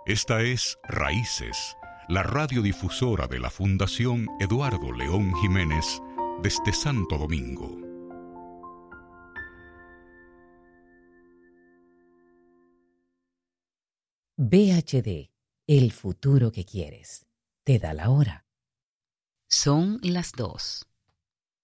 Esta es Raíces, la radiodifusora de la Fundación Eduardo León Jiménez desde Santo Domingo. VHD, el futuro que quieres. Te da la hora. Son las 2.